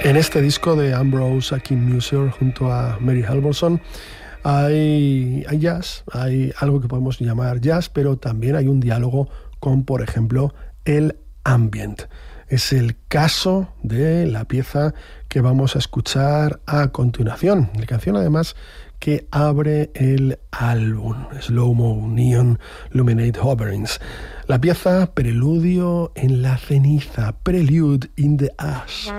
En este disco de Ambrose Akin-Musser junto a Mary Halvorson hay jazz, hay algo que podemos llamar jazz, pero también hay un diálogo con, por ejemplo, el ambient. Es el caso de la pieza que vamos a escuchar a continuación. La canción, además, que abre el álbum, Slow Mo Neon Luminate Hoverings. La pieza Preludio en la ceniza, Prelude in the Ash.